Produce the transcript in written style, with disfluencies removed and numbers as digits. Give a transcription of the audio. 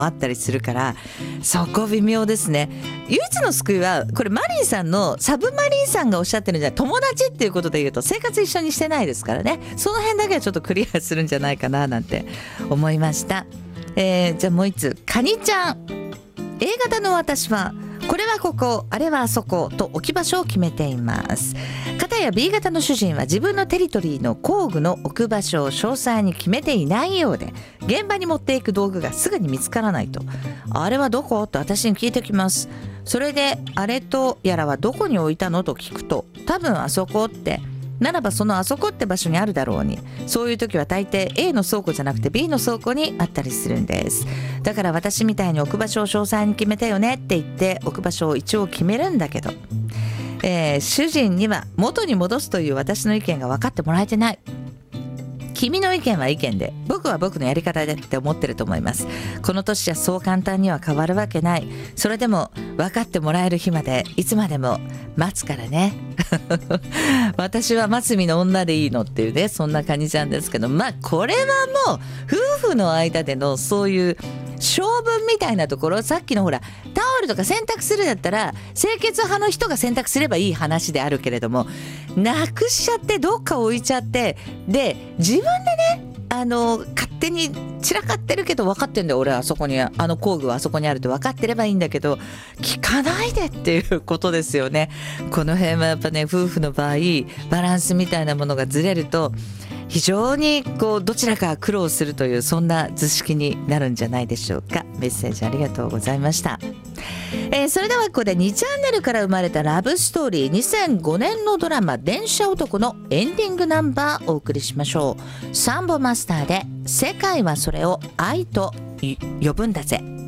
あったりするから、そこ微妙ですね。唯一の救いはこれマリンさんのサブマリンさんがおっしゃってるんじゃない、友達っていうことで言うと生活一緒にしてないですからね。その辺だけはちょっとクリアするんじゃないかななんて思いました。じゃあもう一つ、カニちゃん。A 型の私はこれはここ、あれはあそこと置き場所を決めています。片や B 型の主人は自分のテリトリーの工具の置く場所を詳細に決めていないようで、現場に持っていく道具がすぐに見つからないと、あれはどこ？と私に聞いてきます。それであれとやらはどこに置いたのと聞くと、多分あそこって、ならばそのあそこって場所にあるだろうに、そういう時は大抵 A の倉庫じゃなくて B の倉庫にあったりするんです。だから私みたいに置く場所を詳細に決めたよねって言って置く場所を一応決めるんだけど、主人には元に戻すという私の意見が分かってもらえてない。君の意見は意見で、僕は僕のやり方でって思ってると思います。この年じゃそう簡単には変わるわけない。それでも分かってもらえる日までいつまでも待つからね私は待つ身の女でいいのっていうね、そんな感じなんですけど、まあこれはもう夫婦の間でのそういう性分みたいなところ、さっきのほらタオルとか洗濯するだったら清潔派の人が洗濯すればいい話であるけれども、なくしちゃってどっか置いちゃって、で自分でね勝手に散らかってるけど分かってんだよ、俺はあそこに工具はあそこにあるって分かってればいいんだけど、聞かないでっていうことですよね。この辺はやっぱね、夫婦の場合バランスみたいなものがずれると非常にどちらか苦労するという、そんな図式になるんじゃないでしょうか。メッセージありがとうございました。それではここで2チャンネルから生まれたラブストーリー、2005年のドラマ電車男のエンディングナンバーお送りしましょう。サンボマスターで世界はそれを愛と呼ぶんだぜ。